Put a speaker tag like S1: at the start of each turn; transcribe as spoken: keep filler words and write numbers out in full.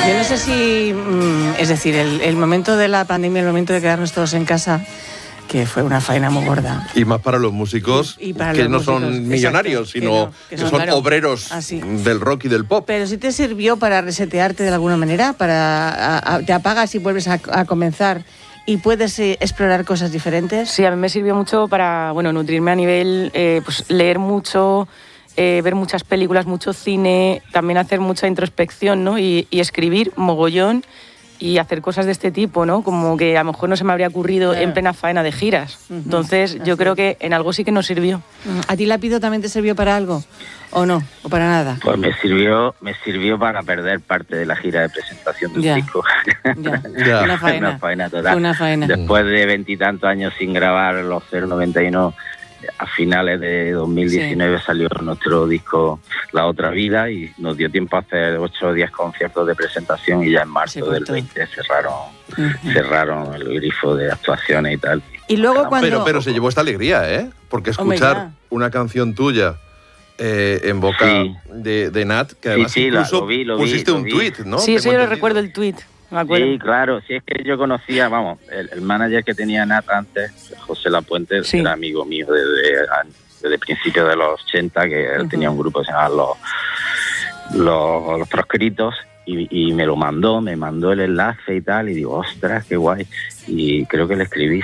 S1: Yo no sé si, es decir, el, el momento de la pandemia, el momento de quedarnos todos en casa, que fue una faena muy gorda.
S2: Y más para los músicos y, y para que los no músicos, son millonarios, exacto, sino que, no, que, que son, son claro, obreros así. Del rock y del pop.
S1: Pero sí te sirvió para resetearte de alguna manera, para a, a, te apagas y vuelves a, a comenzar y puedes eh, explorar cosas diferentes.
S3: Sí, a mí me sirvió mucho para, bueno, nutrirme a nivel, eh, pues leer mucho, eh, ver muchas películas, mucho cine, también hacer mucha introspección, ¿no? Y, y escribir mogollón. Y hacer cosas de este tipo, ¿no? Como que a lo mejor no se me habría ocurrido claro. en plena faena de giras. Uh-huh. Entonces, Así yo creo que en algo sí que nos sirvió.
S1: ¿A ti Lápido también te sirvió para algo? ¿O no? ¿O para nada?
S4: Pues me sirvió me sirvió para perder parte de la gira de presentación del
S1: ya.
S4: disco.
S1: Ya. Ya. Una faena.
S4: Una faena total.
S1: Una faena.
S4: Después de veintitantos años sin grabar los cero noventa y uno, a finales de dos mil diecinueve sí. salió nuestro disco La Otra Vida y nos dio tiempo a hacer ocho o diez conciertos de presentación y ya en marzo sí, del veinte cerraron uh-huh. cerraron el grifo de actuaciones y tal.
S1: Y luego cuando...
S2: Pero, pero se llevó esta alegría, ¿eh? Porque escuchar Hombre, una canción tuya eh, en boca sí. de, de Nat, que además
S4: sí, sí,
S2: incluso
S4: lo vi, lo
S2: pusiste
S4: vi,
S2: un
S4: lo
S2: tuit, ¿no?
S3: Sí, eso yo lo recuerdo el tuit.
S4: Sí, claro, sí es que yo conocía, vamos, el, el manager que tenía Nat antes, José Lapuente, sí. era amigo mío desde, desde principios de los ochenta, que él uh-huh. tenía un grupo que se llamaba Los, los, los Proscritos, y, y me lo mandó, me mandó el enlace y tal, y digo, ostras, qué guay, y creo que le escribí